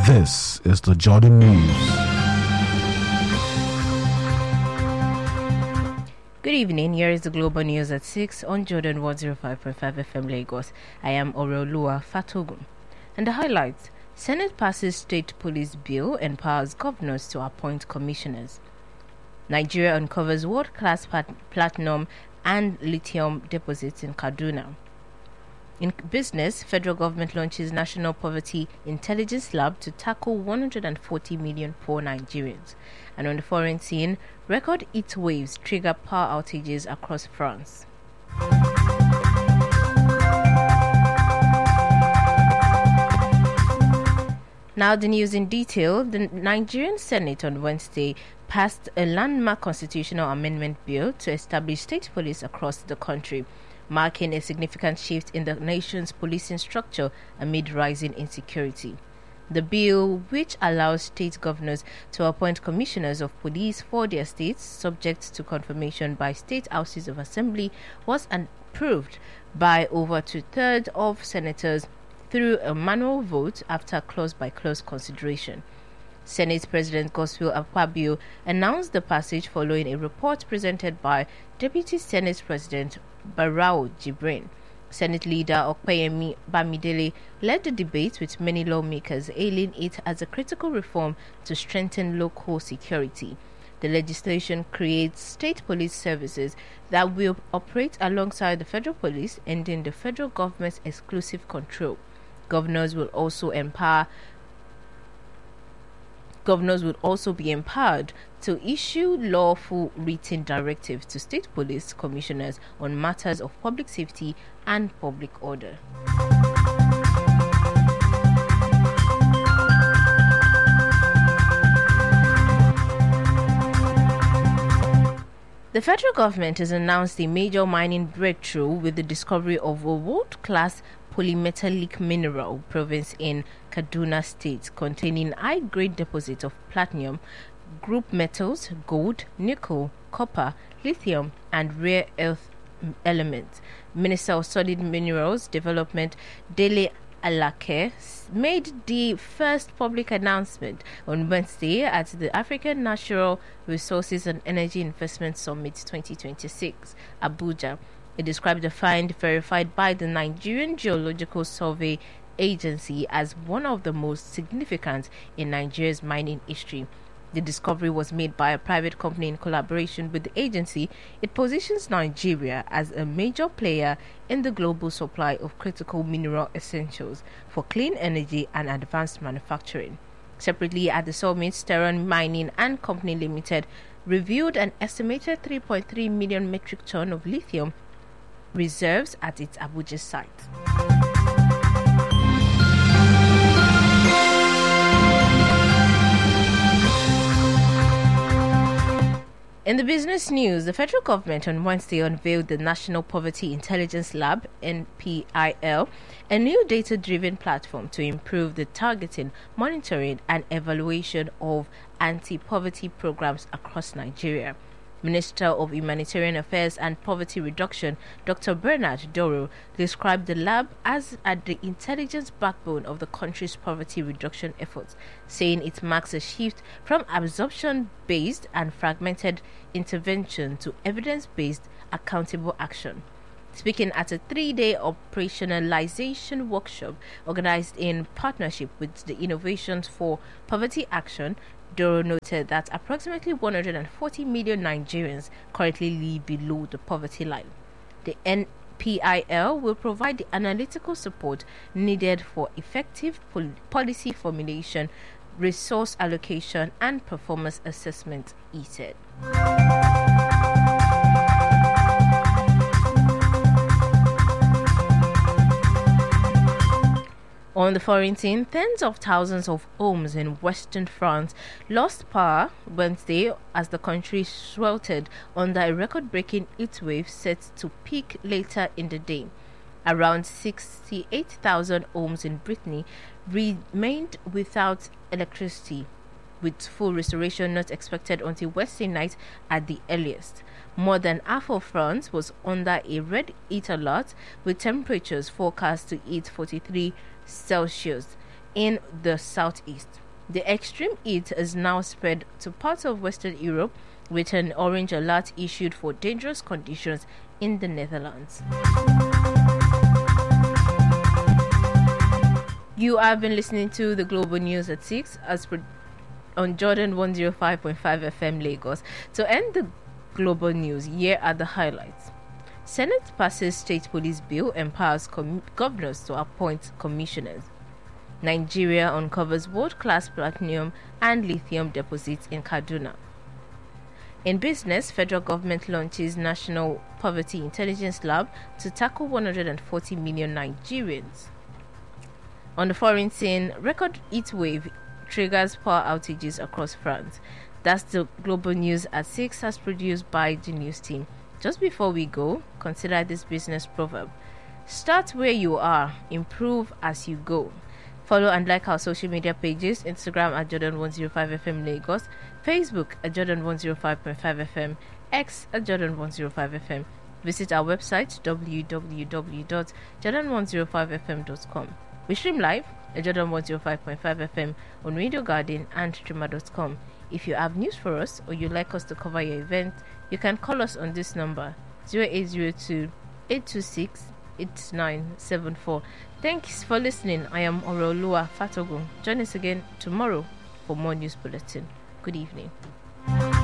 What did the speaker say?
This is the Jordan News. Good evening, here is the Global News at 6 on Jordan 105.5 FM Lagos. I am Oreolua Fatogun. And the highlights: Senate passes state police bill, empowers governors to appoint commissioners. Nigeria uncovers world-class platinum and lithium deposits in Kaduna. In business, federal government launches National Poverty Intelligence Lab to tackle 140 million poor Nigerians. And on the foreign scene, record heat waves trigger power outages across France. Now the news in detail. The Nigerian Senate on Wednesday passed a landmark constitutional amendment bill to establish state police across the country, marking a significant shift in the nation's policing structure amid rising insecurity. The bill, which allows state governors to appoint commissioners of police for their states, subject to confirmation by state houses of assembly, was approved by over two-thirds of senators through a manual vote after clause-by-clause consideration. Senate President Godswill Akpabio announced the passage following a report presented by Deputy Senate President Barau Jibrin. Senate leader Okpeyemi Bamidele led the debate, with many lawmakers hailing it as a critical reform to strengthen local security. The legislation creates state police services that will operate alongside the federal police, ending the federal government's exclusive control. Governors will also be empowered to issue lawful written directives to state police commissioners on matters of public safety and public order. The federal government has announced a major mining breakthrough with the discovery of a world-class polymetallic mineral province in Kaduna State containing high-grade deposits of platinum, group metals, gold, nickel, copper, lithium, and rare earth elements. Minister of Solid Minerals Development Dele Alake made the first public announcement on Wednesday at the African Natural Resources and Energy Investment Summit 2026, Abuja. It described the find verified by the Nigerian Geological Survey Agency as one of the most significant in Nigeria's mining history. The discovery was made by a private company in collaboration with the agency. It positions Nigeria as a major player in the global supply of critical mineral essentials for clean energy and advanced manufacturing. Separately at the summit, Steron Mining and Company Limited reviewed an estimated 3.3 million metric ton of lithium reserves at its Abuja site. In the business news, the federal government on Wednesday unveiled the National Poverty Intelligence Lab, NPIL, a new data-driven platform to improve the targeting, monitoring, and evaluation of anti-poverty programs across Nigeria. Minister of Humanitarian Affairs and Poverty Reduction, Dr. Bernard Doro, described the lab as at the intelligence backbone of the country's poverty reduction efforts, saying it marks a shift from absorption-based and fragmented intervention to evidence-based, accountable action. Speaking at a 3-day operationalization workshop organized in partnership with the Innovations for Poverty Action, Doro noted that approximately 140 million Nigerians currently live below the poverty line. The NPIL will provide the analytical support needed for effective policy formulation, resource allocation, and performance assessment, he said. On the foreign scene, tens of thousands of homes in western France lost power Wednesday as the country sweltered under a record-breaking heatwave set to peak later in the day. Around 68,000 homes in Brittany remained without electricity, with full restoration not expected until Wednesday night at the earliest. More than half of France was under a red heat alert, with temperatures forecast to hit 43 Celsius. in the southeast. The extreme heat is now spread to parts of Western Europe, with an orange alert issued for dangerous conditions in the Netherlands. You have been listening to the Global News at 6 on Jordan 105.5 FM Lagos. To end the global news, here are the highlights. Senate passes state police bill, empowers governors to appoint commissioners. Nigeria uncovers world-class platinum and lithium deposits in Kaduna. In business, federal government launches National Poverty Intelligence Lab to tackle 140 million Nigerians. On the foreign scene, record heat wave triggers power outages across France. That's the global news at 6 as produced by the news team. Just before we go, consider this business proverb. Start where you are, improve as you go. Follow and like our social media pages, Instagram at Jordan105FM Lagos, Facebook at Jordan105.5FM, X at Jordan105FM. Visit our website www.jordan105fm.com. We stream live at Jordan105.5 FM on Radio Garden and streamer.com. If you have news for us or you'd like us to cover your event, you can call us on this number 0802 826 8974. Thanks for listening. I am Orolua Fatogun. Join us again tomorrow for more news bulletin. Good evening.